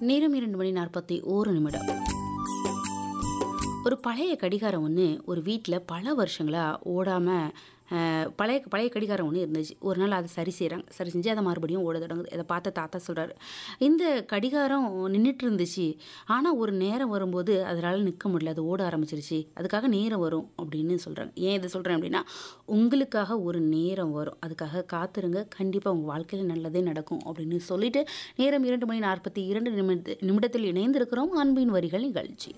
நேரம் 2:41. ஒரு பழைய கடிகாரம் ஒன்று ஒரு வீட்டில் பல வருஷங்களாக ஓடாமல் பழைய பழைய கடிகாரம் ஒன்று இருந்துச்சு. ஒரு நாள் அதை சரி செய்கிறாங்க. சரி செஞ்சு அதை மறுபடியும் ஓட தொடங்குது. இதை பார்த்த தாத்தா சொல்கிறாரு, இந்த கடிகாரம் நின்றுட்டு இருந்துச்சு, ஆனால் ஒரு நேரம் வரும்போது அதனால் நிற்க முடியல, அது ஓட ஆரம்பிச்சிருச்சு, அதுக்காக நேரம் வரும் அப்படின்னு சொல்கிறாங்க. ஏன் இதை சொல்கிறேன் அப்படின்னா, உங்களுக்காக ஒரு நேரம் வரும், அதுக்காக காத்துருங்க, கண்டிப்பாக உங்கள் வாழ்க்கையில் நல்லதே நடக்கும் அப்படின்னு சொல்லிட்டு நேரம் 2:42 நிமிடத்தில் இணைந்திருக்கிறோம். அன்பின் வரிகள் நிகழ்ச்சி.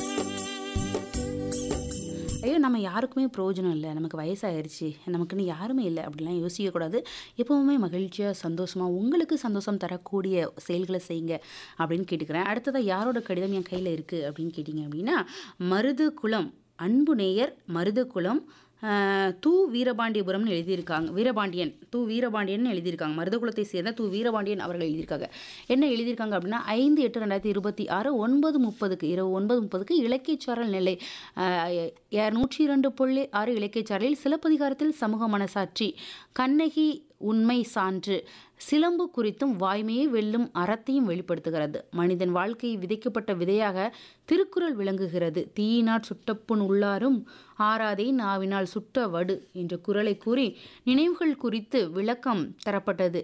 ஐயோ, நம்ம யாருக்குமே பிரயோஜனம் இல்லை, நமக்கு வயசாகிடுச்சு, நமக்குன்னு யாருமே இல்லை அப்படிலாம் யோசிக்கக்கூடாது. எப்போவுமே மகிழ்ச்சியாக சந்தோஷமாக உங்களுக்கு சந்தோஷம் தரக்கூடிய செயல்களை செய்யுங்க அப்படின்னு கேட்டுக்கிறேன். அடுத்ததாக யாரோட கடிதம் என் கையில் இருக்குது அப்படின்னு கேட்டிங்க அப்படின்னா, மருதுகுளம் அன்பு நேயர் மருதுகுளம் தூ வீரபாண்டியபுரம்னு எழுதியிருக்காங்க. வீரபாண்டியன் தூ வீரபாண்டியன் எழுதியிருக்காங்க. மருதகுலத்தை சேர்ந்த தூ வீரபாண்டியன் அவர்கள் எழுதியிருக்காங்க. என்ன எழுதியிருக்காங்க அப்படின்னா, 5/8/2026 9:30 இரவு 9:30 இலக்கியச்சாரல் நெல்லை 102.6 இலக்கியச்சாரலில் சிலப்பதிகாரத்தில் சமூக மனசாட்சி, கண்ணகி உண்மை சான்று, சிலம்பு குறித்தும் வாய்மையை வெல்லும் அறத்தையும் வெளிப்படுத்துகிறது. மனிதன் வாழ்க்கை விதைக்கப்பட்ட விதையாக திருக்குறள் விளங்குகிறது. தீயினால் சுட்டப்புண் உள்ளாரும் ஆறாதே நாவினால் சுட்ட வடு என்ற குறளை கூறி நினைவுகள் குறித்து விளக்கம் தரப்பட்டது.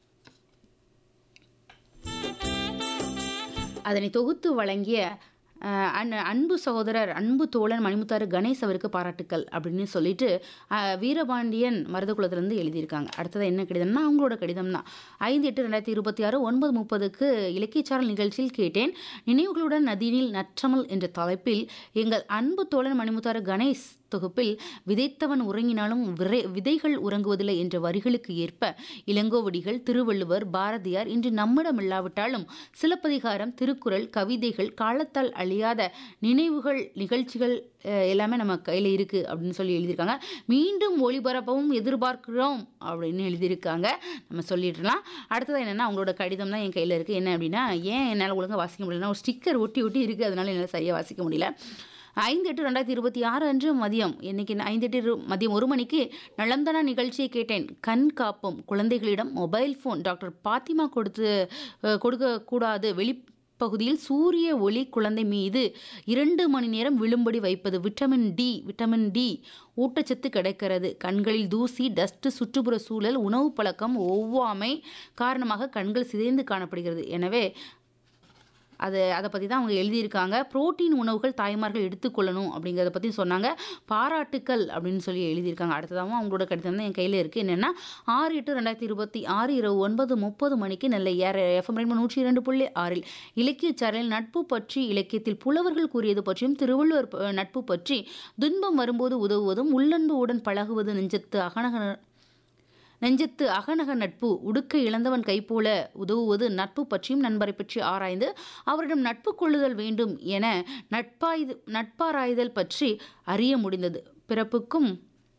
அதனை தொகுத்து வழங்கிய அன்பு சகோதரர் அன்பு தோழன் மணிமுத்தாறு கணேஷ் அவருக்கு பாராட்டுக்கள் அப்படின்னு சொல்லிட்டு வீரபாண்டியன் மருதகுலத்திலேருந்து எழுதியிருக்காங்க. அடுத்தது என்ன கடிதம்னா, அவங்களோட கடிதம் தான். 5/8/2026 9:30 இலக்கியச்சாரல் நிகழ்ச்சியில் கேட்டேன். நினைவுகளுடன் நதியினில் நற்றமல் என்ற தலைப்பில் எங்கள் அன்பு தோழன் மணிமுத்தாறு கணேஷ் தொகுப்பில் விதைத்தவன் உறங்கினாலும் விதைகள் உறங்குவதில்லை என்ற வரிகளுக்கு ஏற்ப இளங்கோவடிகள், திருவள்ளுவர், பாரதியார் இன்று நம்மிடம் இல்லாவிட்டாலும் சிலப்பதிகாரம், திருக்குறள், கவிதைகள், காலத்தால் அழியாத நினைவுகள், நிகழ்ச்சிகள் எல்லாமே நம்ம கையில் இருக்குது அப்படின்னு சொல்லி எழுதியிருக்காங்க. மீண்டும் ஒளிபரப்பவும் எதிர்பார்க்கிறோம் அப்படின்னு எழுதியிருக்காங்க. நம்ம சொல்லிடலாம். அடுத்தது என்னென்னா, அவங்களோட கடிதம் தான் என் கையில் இருக்குது. என்ன அப்படின்னா, ஏன் என்னால் ஒழுங்காக வாசிக்க முடியலன்னா, ஒரு ஸ்டிக்கர் ஒட்டி இருக்குது, அதனால என்னால் சரியாக வாசிக்க முடியல. 5/8/2026 அன்று மதியம், இன்னைக்கு 5:08 மதியம் 1 மணிக்கு நலம்தானா நிகழ்ச்சியை கேட்டேன். கண் காப்பும் குழந்தைகளிடம் மொபைல் ஃபோன் டாக்டர் பாத்திமா கொடுக்கக்கூடாது, வெளிப்பகுதியில் சூரிய ஒளி குழந்தை மீது 2 மணி நேரம் விழும்படி வைப்பது, விட்டமின் டி ஊட்டச்சத்து கிடைக்கிறது, கண்களில் தூசி, டஸ்ட், சுற்றுப்புற சூழல், உணவு பழக்கம், ஒவ்வாமை காரணமாக கண்கள் சிதைந்து காணப்படுகிறது. எனவே அதை பற்றி தான் அவங்க எழுதியிருக்காங்க. புரோட்டீன் உணவுகள் தாய்மார்கள் எடுத்துக்கொள்ளணும் அப்படிங்கிறத பற்றி சொன்னாங்க. பாராட்டுக்கள் அப்படின்னு சொல்லி எழுதியிருக்காங்க. அடுத்ததாகவும் அவங்களோட கடிதம் தான் என் கையில் இருக்குது. என்னென்னா, 6/8/2026 இரவு 9:30 மணிக்கு நெல்லை FM 102.6 இலக்கியச்சாரலில் நட்பு பற்றி, இலக்கியத்தில் புலவர்கள் கூறியது பற்றியும், திருவள்ளுவர் நட்பு பற்றி, துன்பம் வரும்போது உதவுவதும், உள்ளன்புடன் பழகுவது, நெஞ்சத்து அகநக நட்பு, உடுக்கை இழந்தவன் கைப்போல உதவுவது, நட்பு பற்றியும் நண்பரை பற்றி ஆராய்ந்து அவரிடம் நட்பு கொள்ளுதல் வேண்டும் என நட்பாராய்தல் பற்றி அறிய முடிந்தது. பிறப்புக்கும்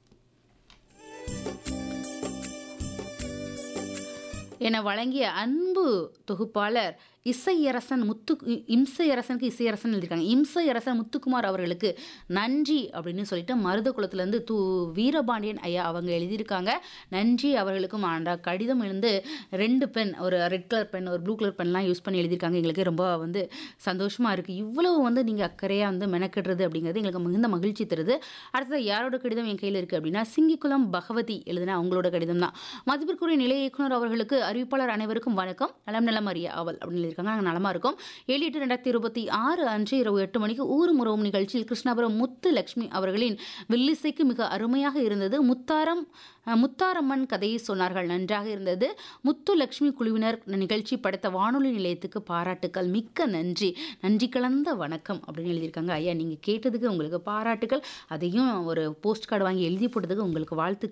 என வழங்கிய அன்பு தொகுப்பாளர் இம்சையரசனுக்கு இசையரசன் எழுதியிருக்காங்க. இம்சையரசன் முத்துக்குமார் அவர்களுக்கு நன்றி அப்படின்னு சொல்லிட்டு மருதகுலத்திலேருந்து வீரபாண்டியன் ஐயா அவங்க எழுதியிருக்காங்க. நன்றி அவர்களுக்கும். கடிதம் எழுந்து 2 பென், ஒரு ரெட் கலர் பென், ஒரு ப்ளூ கலர் பென்லாம் யூஸ் பண்ணி எழுதியிருக்காங்க. எங்களுக்கு ரொம்ப சந்தோஷமாக இருக்குது. இவ்வளவு நீங்கள் அக்கறையாக மெனக்கிடுறது அப்படிங்கிறது எங்களுக்கு மிகுந்த மகிழ்ச்சி தருது. அடுத்தது யாரோட கடிதம் என் கையில் இருக்குது அப்படின்னா, சிங்கிக்குளம் பகவதி எழுதினா அவங்களோட கடிதம் தான். மதிப்பிற்குரிய நிலைய இயக்குனர் அவர்களுக்கு, அறிவிப்பாளர் அனைவருக்கும் வணக்கம். நலம் அறிய ஆவல் அப்படின்னு இருக்காங்க. நாங்கள் நலமா இருக்கோம். 7/8/2026 அன்று இரவு 8 மணிக்கு ஊரும் உறவும் நிகழ்ச்சியில் கிருஷ்ணாபுரம் முத்து லட்சுமி அவர்களின் வில்லிசைக்கு மிக அருமையாக இருந்தது. முத்தாரம்மன் கதையை சொன்னார்கள், நன்றாக இருந்தது. முத்து லட்சுமி குழுவினர் நிகழ்ச்சி படைத்த வானொலி நிலையத்துக்கு பாராட்டுக்கள், மிக்க நன்றி, நன்றி கலந்த வணக்கம் அப்படின்னு எழுதியிருக்காங்க. ஐயா, நீங்கள் கேட்டதுக்கு உங்களுக்கு பாராட்டுக்கள், அதையும் ஒரு போஸ்ட் கார்டு வாங்கி எழுதி போட்டதுக்கு உங்களுக்கு வாழ்த்து